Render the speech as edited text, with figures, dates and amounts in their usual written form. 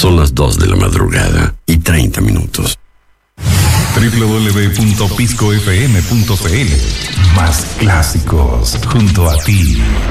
Son las 2 de la madrugada y 30 minutos. www.piscofm.cl. Más clásicos junto a ti.